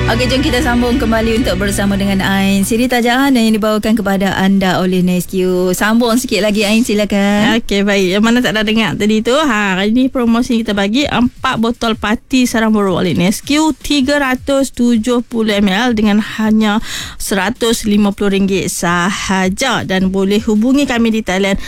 Okey, jom kita sambung kembali untuk bersama dengan Ain. Siri tajaan yang dibawakan kepada anda oleh Nescue. Sambung sikit lagi Ain, silakan. Okey, baik. Yang mana tak ada dengar tadi tu, hari ni promosi kita bagi 4 botol pati sarang burung oleh Nescue 370ml dengan hanya RM150 sahaja, dan boleh hubungi kami di talian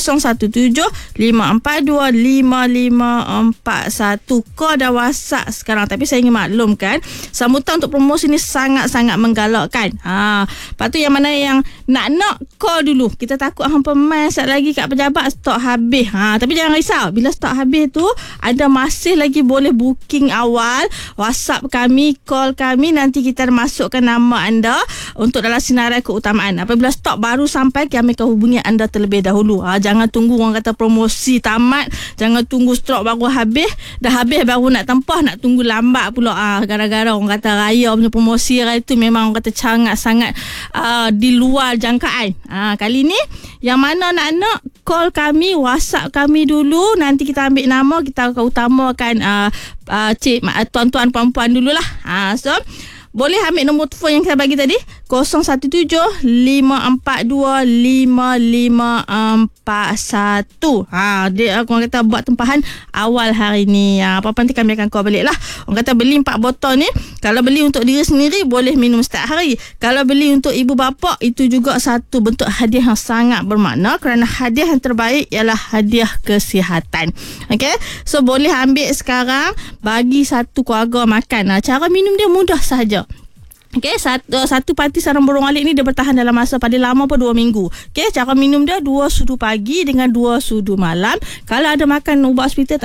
017-542-5541. Kod dan WhatsApp sekarang. Tapi saya ingin maklumkan, sambutan untuk promosi ni sangat-sangat menggalakkan. Lepas tu yang mana yang nak call dulu. Kita takut hampa mai sat lagi kat pejabat stok habis. Tapi jangan risau. Bila stok habis tu, ada masih lagi boleh booking awal. WhatsApp kami, call kami, nanti kita masukkan nama anda untuk dalam sinarai keutamaan. Apabila stok baru sampai, kami akan hubungi anda terlebih dahulu. Jangan tunggu orang kata promosi tamat, jangan tunggu stok baru habis, dah habis baru nak tempah, nak tunggu lambat pula. Gara-gara orang kata raya punya promosi hari tu memang orang kata sangat di luar jangkaan. Kali ni yang mana nak call kami, WhatsApp kami dulu, nanti kita ambil nama, kita akan utamakan tuan-tuan puan-puan dululah. So boleh ambil nombor telefon yang saya bagi tadi, 017-542-5541. Dia orang kata buat tempahan awal hari ni. Apa-apa nanti kami akan call balik lah. Orang kata beli 4 botol ni, kalau beli untuk diri sendiri boleh minum setiap hari. Kalau beli untuk ibu bapa, itu juga satu bentuk hadiah yang sangat bermakna, kerana hadiah yang terbaik ialah hadiah kesihatan. Okay, so boleh ambil sekarang, bagi satu keluarga makan. Cara minum dia mudah sahaja. Okey, satu pati sarang burung alik ni dia bertahan dalam masa paling lama pun 2 minggu. Okey, cara minum dia 2 sudu pagi dengan 2 sudu malam. Kalau ada makan ubat hospital